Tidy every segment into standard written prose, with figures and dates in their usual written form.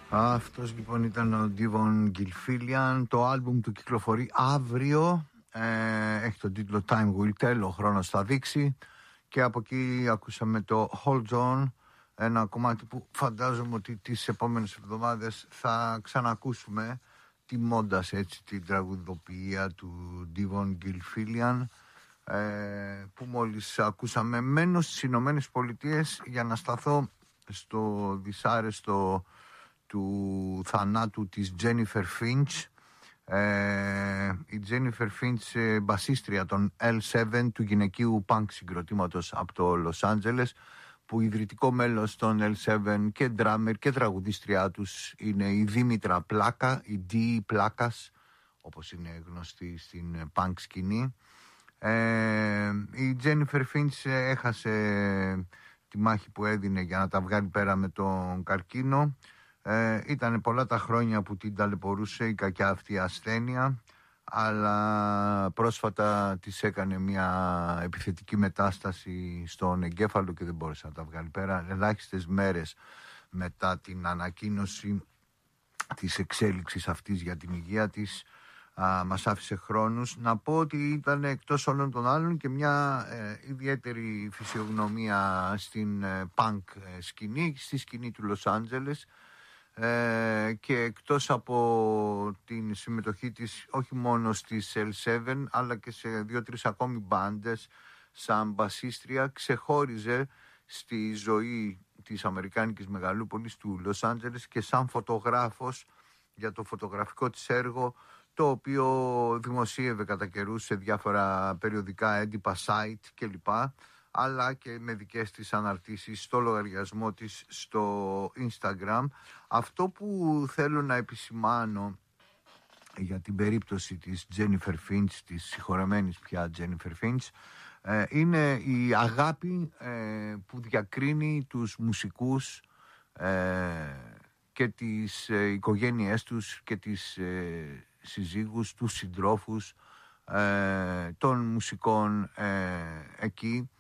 Αυτός λοιπόν ήταν ο Devon Gilfillian. Το άλμπουμ του κυκλοφορεί αύριο. Έχει τον τίτλο Time Will Tell, ο χρόνος θα δείξει. Και από εκεί ακούσαμε το Hold On, ένα κομμάτι που φαντάζομαι ότι τις επόμενες εβδομάδες θα ξανακούσουμε, τιμώντας έτσι την τραγουδοποιία του Devon Gilfillian, που μόλις ακούσαμε. Μένω στις Ηνωμένες Πολιτείες για να σταθώ στο δυσάρεστο του θανάτου της Jennifer Finch. Η Jennifer Finch, μπασίστρια των L7, του γυναικείου punk συγκροτήματος από το Λος Άντζελες, που ιδρυτικό μέλος των L7 και ντράμερ και τραγουδίστριά τους είναι η Δήμητρα Πλάκα, η D Πλάκας, όπως είναι γνωστή στην punk σκηνή. Η Jennifer Finch έχασε τη μάχη που έδινε για να τα βγάλει πέρα με τον καρκίνο. Ήταν πολλά τα χρόνια που την ταλαιπωρούσε η κακιά αυτή ασθένεια, αλλά πρόσφατα της έκανε μια επιθετική μετάσταση στον εγκέφαλο και δεν μπόρεσε να τα βγάλει πέρα. Ελάχιστες μέρες μετά την ανακοίνωση της εξέλιξης αυτής για την υγεία της, μας άφησε χρόνους. Να πω ότι ήταν εκτός όλων των άλλων και μια ιδιαίτερη φυσιογνωμία στην punk σκηνή, στη σκηνή του Λος Άντζελες, και εκτός από την συμμετοχή της όχι μόνο στις L7 αλλά και σε 2-3 ακόμη μπάντες σαν μπασίστρια, ξεχώριζε στη ζωή της αμερικάνικης μεγαλούπολης του Λος Άντζελες και σαν φωτογράφος για το φωτογραφικό της έργο, το οποίο δημοσίευε κατά καιρούς σε διάφορα περιοδικά έντυπα, site κλπ, αλλά και με δικές της αναρτήσεις στο λογαριασμό της στο Instagram. Αυτό που θέλω να επισημάνω για την περίπτωση της Jennifer Finch, της συγχωρεμένης πια Jennifer Finch, είναι η αγάπη που διακρίνει τους μουσικούς και τις οικογένειές τους και τις συζύγους, τους συντρόφους των μουσικών εκεί.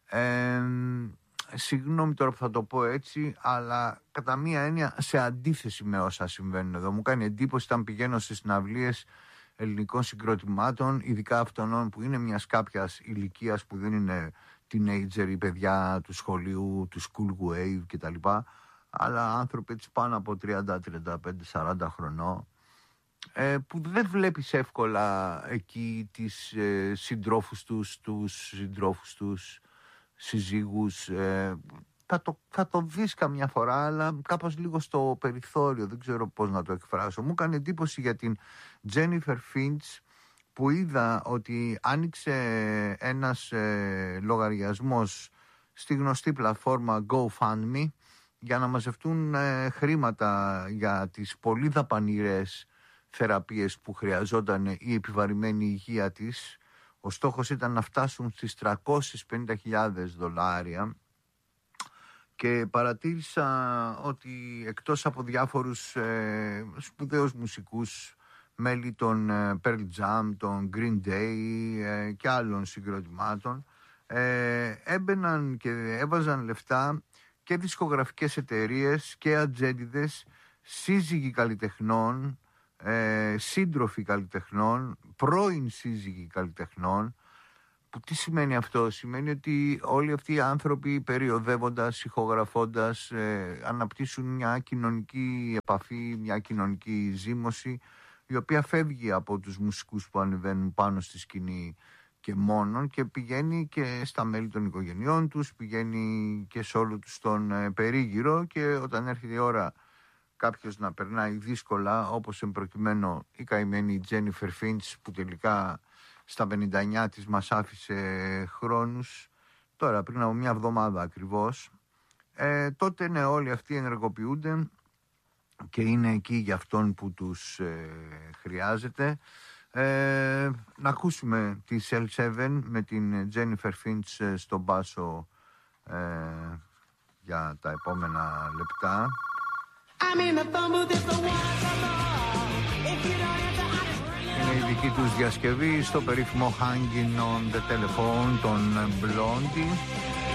Συγγνώμη τώρα που θα το πω έτσι, αλλά κατά μία έννοια σε αντίθεση με όσα συμβαίνουν εδώ. Μου κάνει εντύπωση όταν πηγαίνω στις συναυλίες ελληνικών συγκροτημάτων, ειδικά αυτών που είναι μιας κάποιας ηλικίας, που δεν είναι teenager ή παιδιά του σχολείου, του school wave κτλ, αλλά άνθρωποι έτσι πάνω από 30, 35, 40 χρονών, που δεν βλέπεις εύκολα εκεί τις συντρόφους τους, συζύγους. Θα το δεις καμιά φορά, αλλά κάπως λίγο στο περιθώριο, δεν ξέρω πώς να το εκφράσω. Μου έκανε εντύπωση για την Jennifer Finch που είδα ότι άνοιξε ένας λογαριασμός στη γνωστή πλατφόρμα GoFundMe για να μαζευτούν χρήματα για τις πολύ δαπανηρές θεραπείες που χρειαζόταν η επιβαρημένη υγεία της. Ο στόχος ήταν να φτάσουν στις $350,000 και παρατήρησα ότι εκτός από διάφορους σπουδαίους μουσικούς, μέλη των Pearl Jam, των Green Day και άλλων συγκροτημάτων, έμπαιναν και έβαζαν λεφτά και δισκογραφικές εταιρείες και ατζέντιδες, σύζυγοι καλλιτεχνών, σύντροφοι καλλιτεχνών, πρώην σύζυγοι καλλιτεχνών. Που τι σημαίνει αυτό? Σημαίνει ότι όλοι αυτοί οι άνθρωποι, περιοδεύοντας, ηχογραφώντας, αναπτύσσουν μια κοινωνική επαφή, μια κοινωνική ζήμωση, η οποία φεύγει από τους μουσικούς που ανεβαίνουν πάνω στη σκηνή και μόνον, και πηγαίνει και στα μέλη των οικογενειών τους, πηγαίνει και σε όλο τους τον περίγυρο. Και όταν έρχεται η ώρα κάποιος να περνάει δύσκολα, όπως εμπροκειμένου η καημένη Jennifer Finch, που τελικά στα 59 της μας άφησε χρόνους, τώρα πριν από μια εβδομάδα ακριβώς, τότε ναι, όλοι αυτοί ενεργοποιούνται και είναι εκεί για αυτόν που τους χρειάζεται. Να ακούσουμε τις L7 με την Jennifer Finch στον μπάσο για τα επόμενα λεπτά. Είναι η δική τους διασκευή στο περίφημο Hanging on the Telephone των Blondie.